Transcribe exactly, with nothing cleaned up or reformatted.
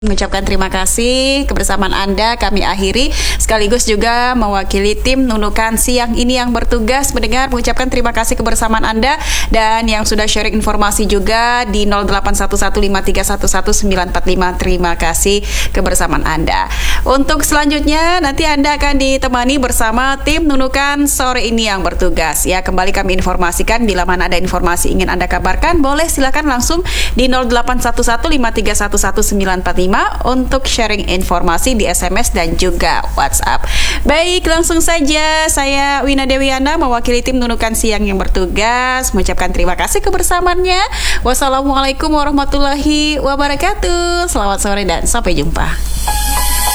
Mengucapkan terima kasih kebersamaan Anda kami akhiri, sekaligus juga mewakili tim Nunukan siang ini yang bertugas mendengar mengucapkan terima kasih kebersamaan Anda, dan yang sudah sharing informasi juga di nol delapan satu satu lima tiga satu satu sembilan empat lima. Terima kasih kebersamaan Anda. Untuk selanjutnya nanti Anda akan ditemani bersama tim Nunukan sore ini yang bertugas. Ya, kembali kami informasikan bila mana ada informasi ingin Anda kabarkan, boleh silakan langsung di nol delapan satu satu lima tiga satu satu sembilan empat lima untuk sharing informasi di S M S dan juga WhatsApp. Baik, langsung saja saya Wina Dewiana mewakili tim Nunukan siang yang bertugas mengucapkan terima kasih kebersamaannya. Wassalamualaikum warahmatullahi wabarakatuh. Selamat sore dan sampai jumpa.